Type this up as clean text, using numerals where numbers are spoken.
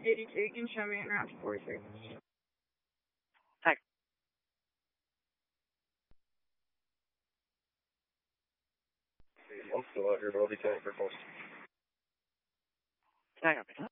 82, you can show me en route to 43. Hi. I'm still out here, but I'll be taking for calls. Can I help you?